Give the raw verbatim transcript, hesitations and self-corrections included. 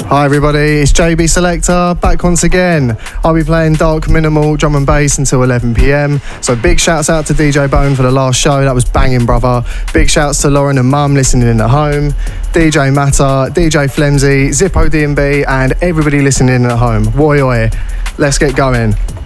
Hi everybody, it's J B Selector back once again. I'll be playing dark minimal drum and bass until eleven p m. So big shouts out to D J Bone for the last show, that was banging brother. Big shouts to Lauren and Mum listening in at home, D J Matter, D J Flemsy, Zippo D and B and everybody listening in at home. Woy oi, let's get going.